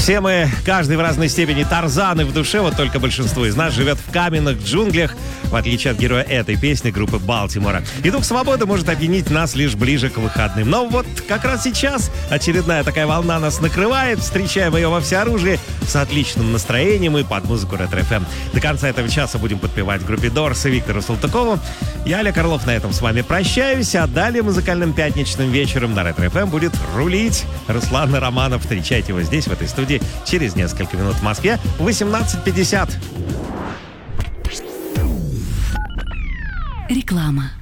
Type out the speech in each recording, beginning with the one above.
Все мы, каждый в разной степени Тарзаны в душе, вот только большинство из нас живет в каменных джунглях, в отличие от героя этой песни группы Балтимора. И дух свободы может опьянить нас лишь ближе к выходным. Но вот как раз сейчас очередная такая волна нас накрывает, встречаем ее во всеоружии с отличным настроением и под музыку Ретро-ФМ. До конца этого часа будем подпевать группе Дорс и Виктору Салтыкову. Я, Олег Орлов, на этом с вами прощаюсь, а далее музыкальным пятничным вечером на Ретро-ФМ будет рулить Руслан Романов. Встречайте его здесь, в этой студии, через несколько минут в Москве в 18:50. Реклама.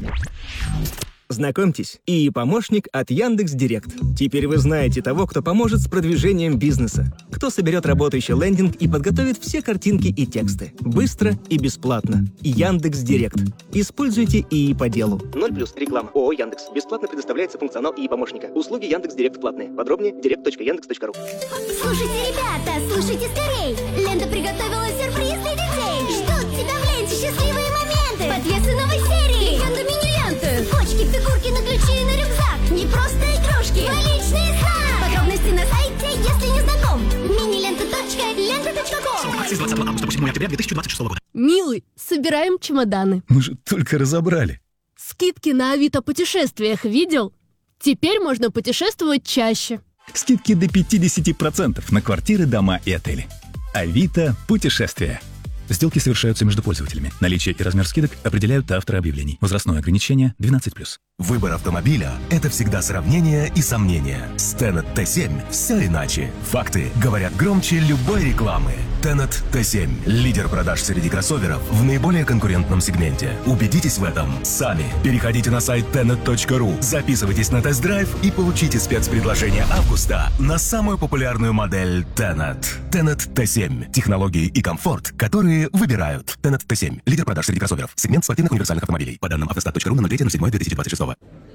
Знакомьтесь, ИИ помощник от Яндекс.Директ. Теперь вы знаете того, кто поможет с продвижением бизнеса. Кто соберет работающий лендинг и подготовит все картинки и тексты. Быстро и бесплатно. Яндекс.Директ. Используйте ИИ по делу. 0+, реклама. ООО Яндекс. Бесплатно предоставляется функционал ИИ помощника. Услуги Яндекс.Директ платные. Подробнее direct.yandex.ru. Слушайте, ребята, слушайте скорей. Лента приготовила сюрприз для детей. Ждут тебя в ленте счастливые моменты. Подвесы новой серии. Легенда мини-ленты. Цепочки, фигурки на ключи и на рюкзак. Не просто игрушки, а личный знак. Подробности на сайте, если не знаком. Minilenta.lenta.com. Акции с 20 августа по 7 октября 2026 года. Милый, собираем чемоданы. Мы же только разобрали. Скидки на Авито путешествиях видел? Теперь можно путешествовать чаще. Скидки до 50% на квартиры, дома и отели. Авито путешествия. Сделки совершаются между пользователями. Наличие и размер скидок определяют авторы объявлений. Возрастное ограничение 12+. Выбор автомобиля – это всегда сравнение и сомнения. С Tenet T7 все иначе. Факты говорят громче любой рекламы. Tenet T7 – лидер продаж среди кроссоверов в наиболее конкурентном сегменте. Убедитесь в этом сами. Переходите на сайт tenet.ru, записывайтесь на тест-драйв и получите спецпредложение августа на самую популярную модель Tenet. Tenet T7 – технологии и комфорт, которые выбирают. Tenet T7 – лидер продаж среди кроссоверов. Сегмент спортивных универсальных автомобилей. По данным автостат.ру на 03.07.2026.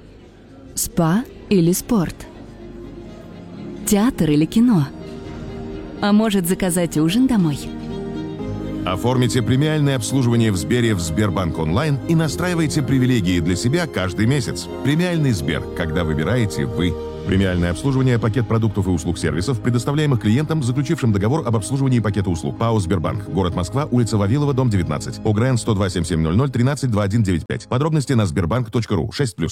Спа или спорт? Театр или кино? А может, заказать ужин домой? Оформите премиальное обслуживание в Сбере в Сбербанк онлайн и настраивайте привилегии для себя каждый месяц. Премиальный Сбер, когда выбираете вы. Премиальное обслуживание, пакет продуктов и услуг сервисов, предоставляемых клиентам, заключившим договор об обслуживании пакета услуг. ПАО «Сбербанк». Город Москва, улица Вавилова, дом 19. ОГРН 102-7700 13-2195. Подробности на sberbank.ru. 6+.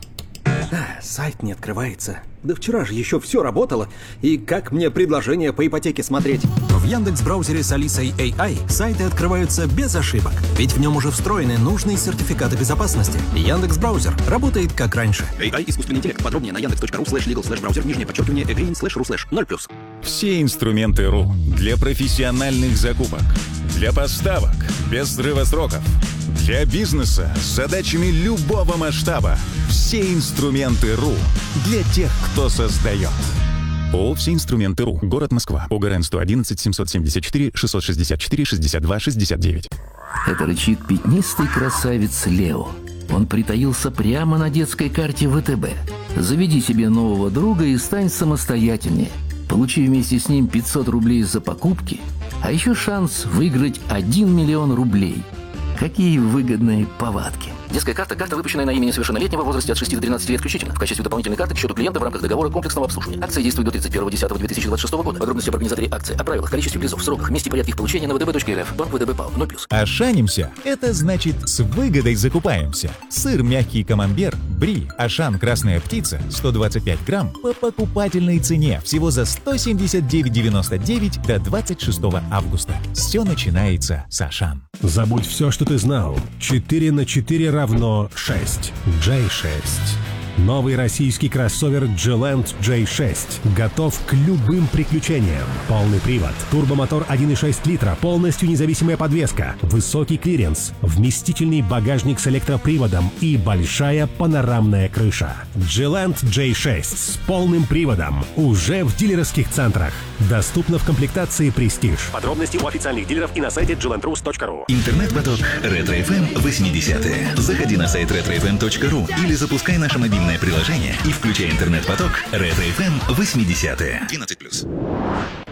Сайт не открывается. Да вчера же еще все работало. И как мне предложение по ипотеке смотреть? В Яндекс.Браузере с Алисой AI сайты открываются без ошибок. Ведь в нем уже встроены нужные сертификаты безопасности. Яндекс.Браузер работает как раньше. AI искусственный интеллект. Подробнее на yandex.ru/legal/браузер, _agreement/ruslash 0+. Все инструменты РУ для профессиональных закупок, для поставок без срыва сроков, для бизнеса с задачами любого масштаба. Все инструменты РУ для тех, кто создает. ООО «Все инструменты РУ». Город Москва. ОГРН 111 774 664 62 69. Это рычит пятнистый красавец Лео. Он притаился прямо на детской карте ВТБ. Заведи себе нового друга и стань самостоятельнее. Получи вместе с ним 500 рублей за покупки, а еще шанс выиграть 1 миллион рублей. Какие выгодные повадки. Детская карта – карта, выпущенная на имя несовершеннолетнего в возрасте от 6 до 13 лет включительно. В качестве дополнительной карты к счету клиента в рамках договора комплексного обслуживания. Акция действует до 31.10.2026 года. Подробности об организаторе акции, о правилах, количестве призов, сроках, месте и порядке их получения на vdb.rf. Банк ВТБ ПАО 0+. Ашанимся – это значит с выгодой закупаемся. Сыр мягкий камамбер, бри, Ашан красная птица, 125 грамм по покупательной цене всего за 179,99 до 26 августа. Все начинается с Ашан. Забудь все, что ты знал. 4 на 4 равно 6. J6. Новый российский кроссовер G-Land J6 готов к любым приключениям. Полный привод, турбомотор 1,6 литра, полностью независимая подвеска, высокий клиренс, вместительный багажник с электроприводом и большая панорамная крыша. G-Land J6 с полным приводом уже в дилерских центрах. Доступно в комплектации Prestige. Подробности у официальных дилеров и на сайте glandrus.ru. Интернет-поток Ретро-ФМ 80-е. Заходи на сайт retrofm.ru или запускай наше мобильное приложение и включай интернет-поток Ретро-ФМ 80-е. 12+.